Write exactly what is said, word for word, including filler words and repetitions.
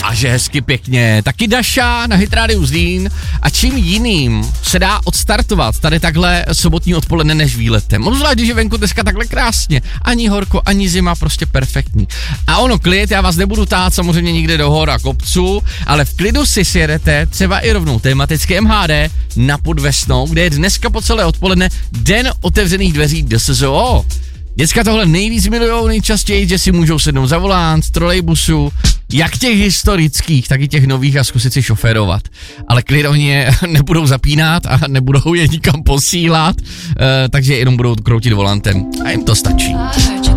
pláže hezky pěkně, taky Daša na Hit Radio Zlín a čím jiným se dá odstartovat tady takhle sobotní odpoledne než výletem. Obzvlášť, když je venku dneska takhle krásně, ani horko, ani zima, prostě perfektní. A ono klid, já vás nebudu tát samozřejmě nikde do hor a kopců, ale v klidu si sjedete třeba i rovnou tematicky M H D na Podvesnou, kde je dneska po celé odpoledne den otevřených dveří D S Z O. Děcka tohle nejvíc milujou nejčastěji, že si můžou sednout za volant, trolejbusu, jak těch historických, tak i těch nových a zkusit si šoférovat. Ale klid oni je nebudou zapínat a nebudou je nikam posílat, uh, takže jenom budou kroutit volantem a jim to stačí.